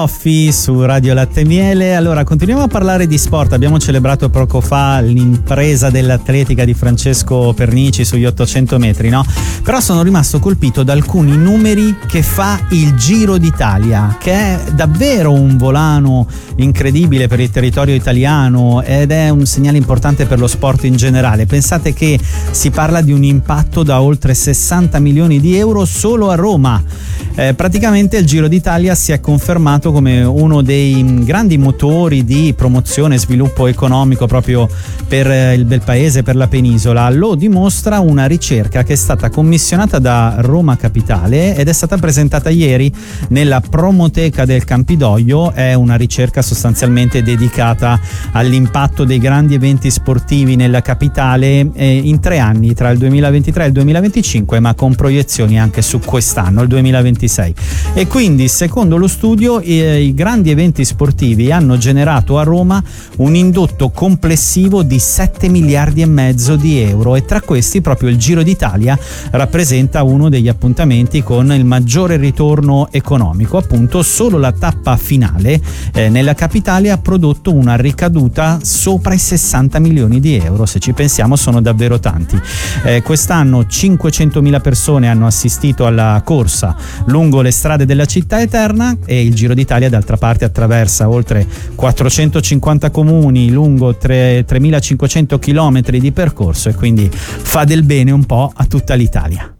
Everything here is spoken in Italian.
Su Radio Latte e Miele. Allora, continuiamo a parlare di sport. Abbiamo celebrato poco fa l'impresa dell'atletica di Francesco Pernici sugli 800 metri, no? Però sono rimasto colpito da alcuni numeri che fa il Giro d'Italia, che è davvero un volano incredibile per il territorio italiano ed è un segnale importante per lo sport in generale. Pensate che si parla di un impatto da oltre 60 milioni di euro solo a Roma. Praticamente il Giro d'Italia si è confermato come uno dei grandi motori di promozione e sviluppo economico proprio per il bel paese, per la penisola. Lo dimostra una ricerca che è stata commissionata da Roma Capitale ed è stata presentata ieri nella Promoteca del Campidoglio. È una ricerca sostanzialmente dedicata all'impatto dei grandi eventi sportivi nella capitale in 3 anni, tra il 2023 e il 2025, ma con proiezioni anche su quest'anno, il 2026. E quindi, secondo lo studio, i grandi eventi sportivi hanno generato a Roma un indotto complessivo di 7 miliardi e mezzo di euro, e tra questi proprio il Giro d'Italia rappresenta uno degli appuntamenti con il maggiore ritorno economico. Appunto, solo la tappa finale nella capitale ha prodotto una ricaduta sopra i 60 milioni di euro. Se ci pensiamo, sono davvero tanti. Quest'anno 500.000 persone hanno assistito alla corsa lungo le strade della città eterna, e il Giro d'Italia d'altra parte attraversa oltre 450 comuni lungo 3.500 chilometri di percorso, e quindi fa del bene un po' a tutta l'Italia.